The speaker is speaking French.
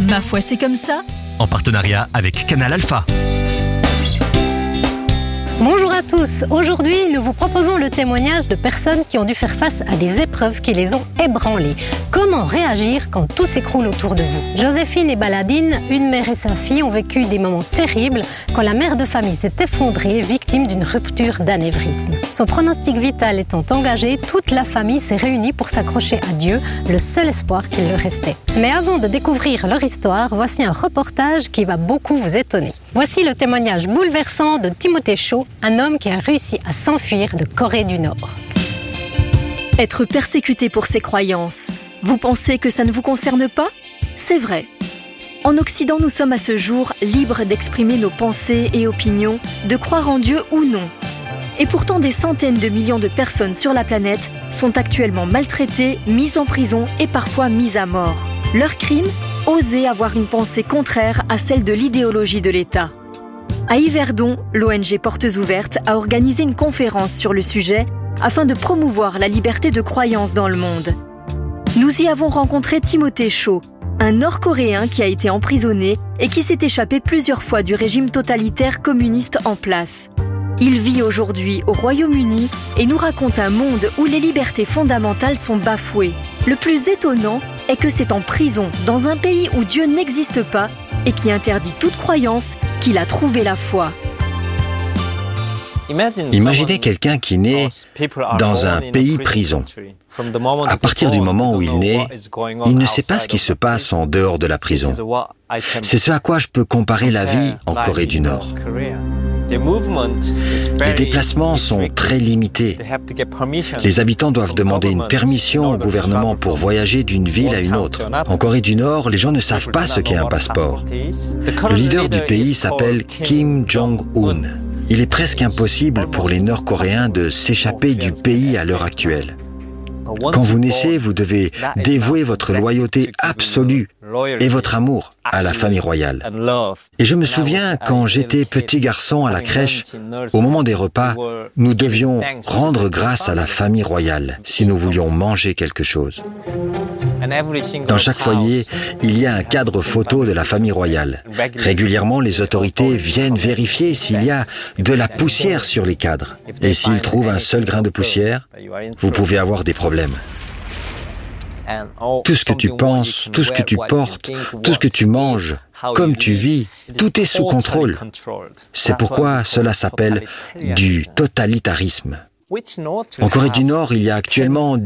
Ma foi, c'est comme ça. En partenariat avec Canal Alpha. Bonjour à tous, aujourd'hui nous vous proposons le témoignage de personnes qui ont dû faire face à des épreuves qui les ont ébranlées. Comment réagir quand tout s'écroule autour de vous? Joséphine et Baladine, une mère et sa fille, ont vécu des moments terribles quand la mère de famille s'est effondrée, victime d'une rupture d'anévrisme. Son pronostic vital étant engagé, toute la famille s'est réunie pour s'accrocher à Dieu, le seul espoir qu'il leur restait. Mais avant de découvrir leur histoire, voici un reportage qui va beaucoup vous étonner. Voici le témoignage bouleversant de Timothée Cho, un homme qui a réussi à s'enfuir de Corée du Nord. Être persécuté pour ses croyances. Vous pensez que ça ne vous concerne pas? C'est vrai. En Occident, nous sommes à ce jour libres d'exprimer nos pensées et opinions, de croire en Dieu ou non. Et pourtant, des centaines de millions de personnes sur la planète sont actuellement maltraitées, mises en prison et parfois mises à mort. Leur crime? Oser avoir une pensée contraire à celle de l'idéologie de l'État. À Yverdon, l'ONG Portes Ouvertes a organisé une conférence sur le sujet afin de promouvoir la liberté de croyance dans le monde. Nous y avons rencontré Timothée Cho, un Nord-Coréen qui a été emprisonné et qui s'est échappé plusieurs fois du régime totalitaire communiste en place. Il vit aujourd'hui au Royaume-Uni et nous raconte un monde où les libertés fondamentales sont bafouées. Le plus étonnant est que c'est en prison, dans un pays où Dieu n'existe pas et qui interdit toute croyance, qu'il a trouvé la foi. Imaginez quelqu'un qui naît dans un pays prison. À partir du moment où il naît, il ne sait pas ce qui se passe en dehors de la prison. C'est ce à quoi je peux comparer la vie en Corée du Nord. Les déplacements sont très limités. Les habitants doivent demander une permission au gouvernement pour voyager d'une ville à une autre. En Corée du Nord, les gens ne savent pas ce qu'est un passeport. Le leader du pays s'appelle Kim Jong-un. Il est presque impossible pour les Nord-Coréens de s'échapper du pays à l'heure actuelle. Quand vous naissez, vous devez dévouer votre loyauté absolue et votre amour à la famille royale. Et je me souviens, quand j'étais petit garçon à la crèche, au moment des repas, nous devions rendre grâce à la famille royale si nous voulions manger quelque chose. Dans chaque foyer, il y a un cadre photo de la famille royale. Régulièrement, les autorités viennent vérifier s'il y a de la poussière sur les cadres. Et s'ils trouvent un seul grain de poussière, vous pouvez avoir des problèmes. Tout ce que tu penses, tout ce que tu portes, tout ce que tu manges, comme tu vis, tout est sous contrôle. C'est pourquoi cela s'appelle du totalitarisme. En Corée du Nord, il y a actuellement